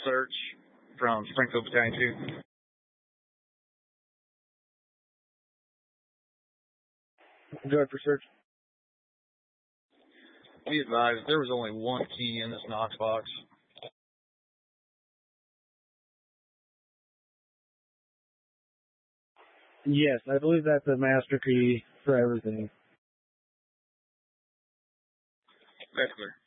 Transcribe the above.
search from Springfield Battalion 2. Go ahead for search. Be advised, there was only one key in this Knox box. Yes, I believe that's a master key for everything. That's clear.